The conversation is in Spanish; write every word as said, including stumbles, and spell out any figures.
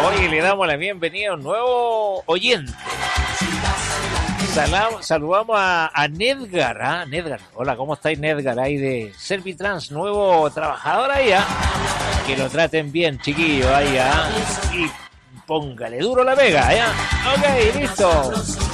Hoy le damos la bienvenida a un nuevo oyente. Salam, saludamos a, a Nedgar, ¿ah? Nedgar. Hola, ¿cómo estáis, Nedgar? Ahí de Servitrans, nuevo trabajador ahí, ¿ah? Que lo traten bien, chiquillo, ahí, ¿ah? Y póngale duro la pega, ¿ya? Ok, listo.